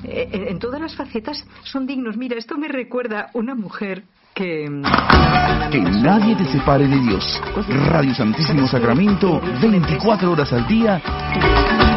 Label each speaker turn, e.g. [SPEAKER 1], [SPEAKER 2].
[SPEAKER 1] en todas las facetas son dignos. Mira, esto me recuerda una mujer que
[SPEAKER 2] nadie te separe de Dios. Radio Santísimo Sacramento, 24 horas al día.